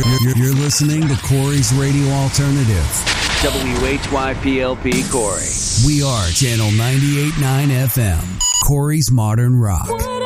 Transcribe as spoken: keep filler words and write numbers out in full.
You're, you're listening to Corey's Radio Alternative. W H Y P L P Corey. We are Channel ninety-eight point nine F M. Corey's Modern Rock.